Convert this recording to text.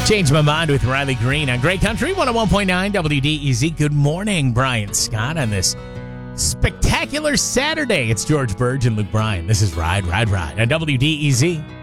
Change My Mind with Riley Green on Great Country 101.9 WDEZ. Good morning, Brian Scott, on this spectacular Saturday. It's George Burge and Luke Bryan. This is Ride on WDEZ.